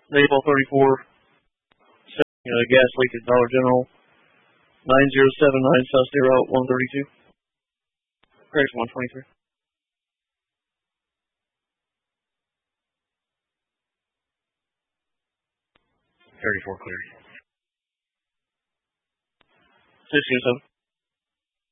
Maple 34, gas leak at Dollar General. 9079 South State Route 132. Craig's 123. 34 clear. 607.